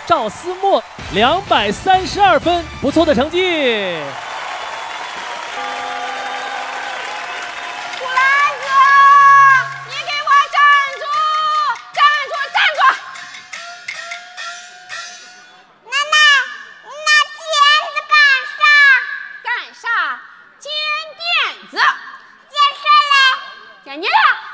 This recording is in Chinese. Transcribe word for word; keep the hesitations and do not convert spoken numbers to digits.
赵思墨两百三十二分，不错的成绩。 虎兰子，你给我站住！站住！站住！ 奶奶，你拿剪子干啥？ 干啥？剪辫子。 剪谁嘞？ 剪你了。